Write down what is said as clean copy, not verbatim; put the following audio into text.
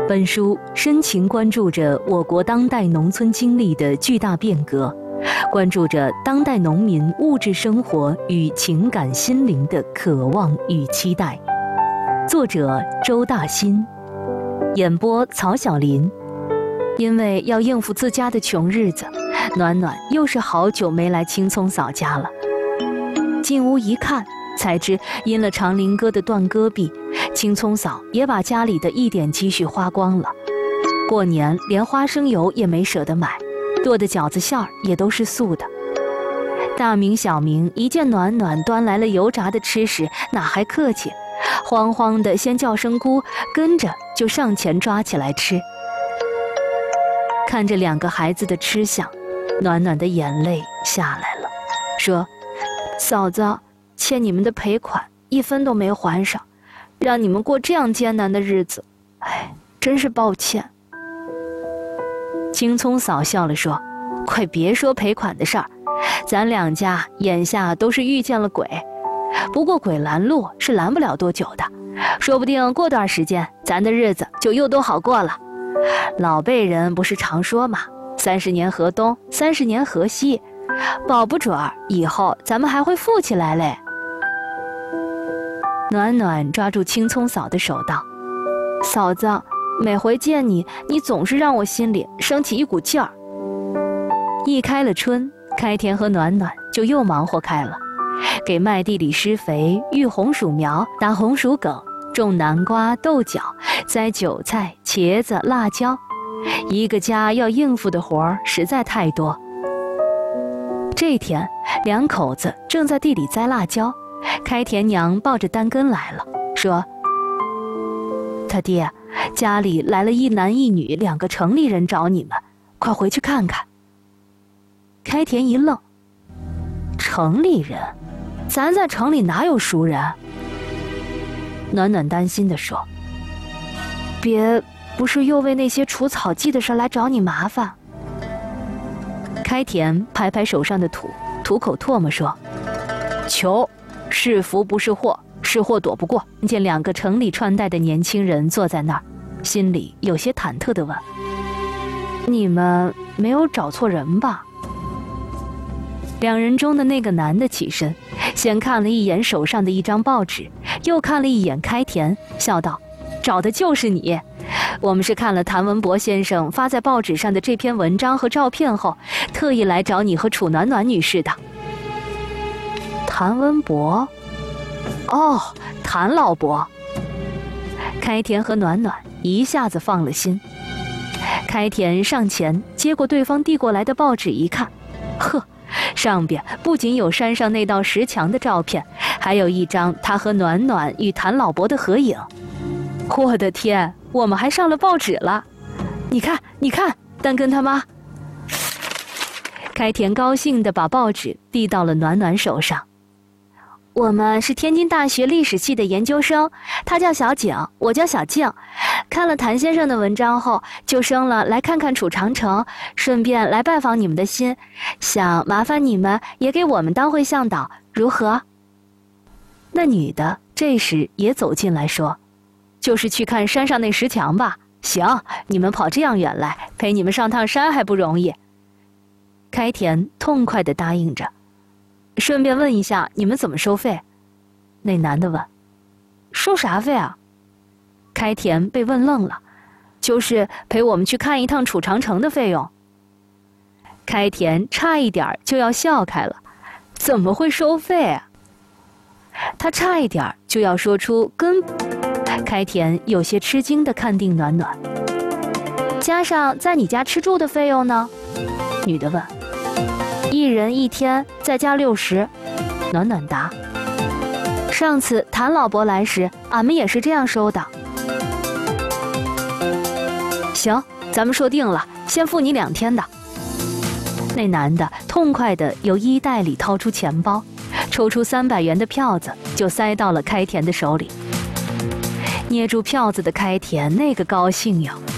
本书深情关注着我国当代农村经历的巨大变革，关注着当代农民物质生活与情感心灵的渴望与期待。作者周大新，演播曹晓林。因为要应付自家的穷日子，暖暖又是好久没来青葱嫂家了。进屋一看，才知因了长林哥的断胳臂，青葱嫂也把家里的一点积蓄花光了。过年连花生油也没舍得买，剁的饺子馅儿也都是素的。大明小明一见暖暖端来了油炸的吃食，哪还客气，慌慌的先叫声姑，跟着就上前抓起来吃。看着两个孩子的吃相，暖暖的眼泪下来了，说：嫂子，欠你们的赔款1分都没还上，让你们过这样艰难的日子，哎，真是抱歉。青葱嫂笑了说：快别说赔款的事儿，咱两家眼下都是遇见了鬼，不过鬼拦路是拦不了多久的，说不定过段时间咱的日子就又都好过了。老辈人不是常说吗，30年河东，30年河西，保不准以后咱们还会富起来嘞。暖暖抓住青葱嫂的手道：嫂子，每回见你，你总是让我心里升起一股劲儿。一开了春，开田和暖暖就又忙活开了，给麦地里施肥，育红薯苗，打红薯梗，种南瓜、豆角，栽韭菜、茄子、辣椒，一个家要应付的活儿实在太多。这天，两口子正在地里栽辣椒，开田娘抱着单根来了，说：他爹，家里来了1男1女2个城里人找你们，快回去看看。开田一愣：城里人？咱在城里哪有熟人？暖暖担心地说：别不是又为那些除草剂的事来找你麻烦？开田拍拍手上的土，吐口唾沫说：求，是福不是祸，是祸躲不过。见2个城里穿戴的年轻人坐在那儿，心里有些忐忑地问：你们没有找错人吧？2人中的那个男的起身，先看了一眼手上的一张报纸，又看了一眼开田，笑道：找的就是你，我们是看了谭文博先生发在报纸上的这篇文章和照片后，特意来找你和楚暖暖女士的。谭文博？哦，谭老伯。开田和暖暖一下子放了心。开田上前接过对方递过来的报纸一看，呵，上边不仅有山上那道石墙的照片，还有一张他和暖暖与谭老伯的合影。我的天，我们还上了报纸了！你看，你看，单根他妈！开田高兴地把报纸递到了暖暖手上。我们是天津大学历史系的研究生，他叫小景，我叫小静。看了谭先生的文章后，就生了来看看楚长城，顺便来拜访你们的心，想麻烦你们也给我们当会向导，如何？那女的这时也走进来说：就是去看山上那石墙吧。行，你们跑这样远来，陪你们上趟山还不容易。开田痛快地答应着。顺便问一下，你们怎么收费？那男的问。收啥费啊？开田被问愣了。就是陪我们去看一趟楚长城的费用。开田差一点就要笑开了。怎么会收费啊？他差一点就要说出根。开田有些吃惊地看定暖暖。加上在你家吃住的费用呢？女的问。1人1天，再加60。暖暖答。上次谭老伯来时，俺们也是这样收的。行，咱们说定了，先付你2天的。那男的痛快地由衣袋里掏出钱包，抽出300元的票子，就塞到了开田的手里。捏住票子的开田那个高兴呀，